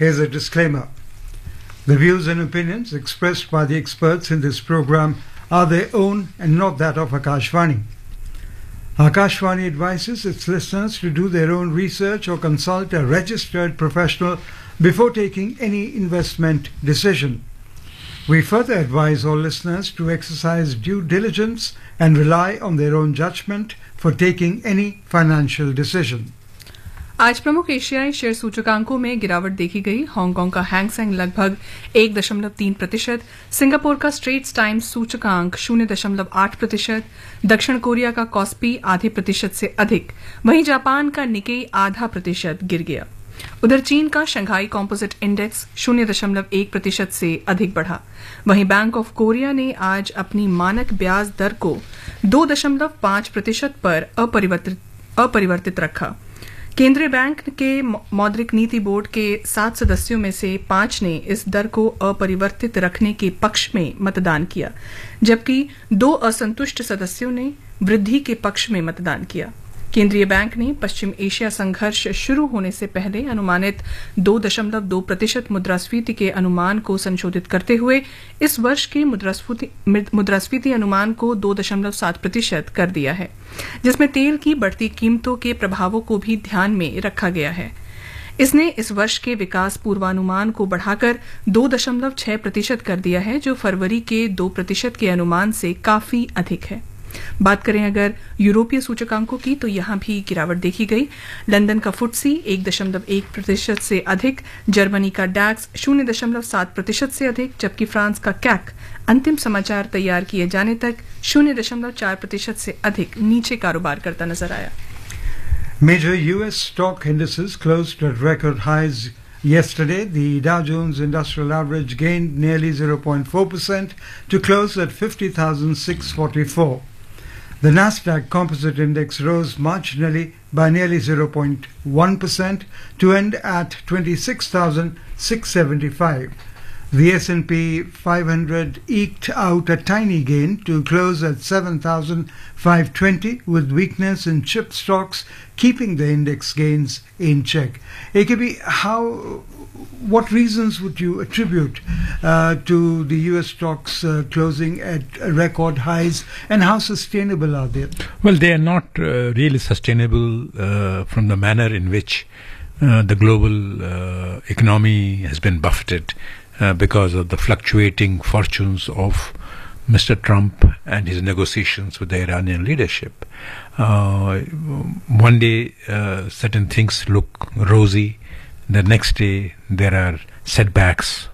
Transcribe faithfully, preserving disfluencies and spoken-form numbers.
Here's a disclaimer. The views and opinions expressed by the experts in this program are their own and not that of Akashvani. Akashvani advises its listeners to do their own research or consult a registered professional before taking any investment decision. We further advise all listeners to exercise due diligence and rely on their own judgment for taking any financial decision. आज प्रमुख एशियाई share सूचकांकों में गिरावट देखी गई। Hong Kong का Hang Seng लगभग एक दशमलव तीन प्रतिशत, सिंगापुर का स्ट्रेट्स टाइम्स सूचकांक शून्य दशमलव आठ प्रतिशत, दक्षिण कोरिया का कॉस्पी आधे प्रतिशत से अधिक, वहीं जापान का निकेई आधा प्रतिशत गिर गया। उधर चीन का शंघाई कॉम्पोजिट इंडेक्स शून्य दशमलव एक प्रतिशत से अधिक बढ़ा। वहीं बैंक ऑफ कोरिया ने आज अपनी मानक ब्याज दर को दो दशमलव पांच प्रतिशत पर अपरिवर्तित अपरिवर्तित रखा। केंद्रीय बैंक के मौद्रिक नीति बोर्ड के सात सदस्यों में से पांच ने इस दर को अपरिवर्तित रखने के पक्ष में मतदान किया, जबकि दो असंतुष्ट सदस्यों ने वृद्धि के पक्ष में मतदान किया। केंद्रीय बैंक ने पश्चिम एशिया संघर्ष शुरू होने से पहले अनुमानित दो दशमलव दो प्रतिशत मुद्रास्फीति के अनुमान को संशोधित करते हुए इस वर्ष के मुद्रास्फीति मुद्रास्फीति अनुमान को दो दशमलव सात प्रतिशत कर दिया है, जिसमें तेल की बढ़ती कीमतों के प्रभावों को भी ध्यान में रखा गया है। इसने इस वर्ष के विकास पूर्वानुमान को बढ़ाकर दो दशमलव छह प्रतिशत कर दिया है, जो फरवरी के दो प्रतिशत के अनुमान से काफी अधिक है। बात करें अगर यूरोपीय सूचकांकों की, तो यहां भी गिरावट देखी गई। लंदन का फुटसी एक दशमलव एक प्रतिशत से अधिक, जर्मनी का डैक्स शून्य दशमलव सात प्रतिशत से अधिक, जबकि फ्रांस का कैक अंतिम समाचार तैयार किए जाने तक शून्य दशमलव चार प्रतिशत से अधिक नीचे कारोबार करता नजर आया। Major U S stock indices closed at record highs yesterday. The Dow Jones Industrial Average gained nearly zero point four percent to close at fifty thousand six hundred forty-four. The Nasdaq Composite Index rose marginally by nearly zero point one percent to end at twenty-six thousand six hundred seventy-five. The S and P five hundred eked out a tiny gain to close at seven thousand five hundred twenty, with weakness in chip stocks keeping the index gains in check. A K B, how, what reasons would you attribute uh, to the U S stocks uh, closing at record highs, and how sustainable are they? Well, they are not uh, really sustainable uh, from the manner in which uh, the global uh, economy has been buffeted uh, because of the fluctuating fortunes of Mister Trump and his negotiations with the Iranian leadership. Uh, one day uh, certain things look rosy, the next day there are setbacks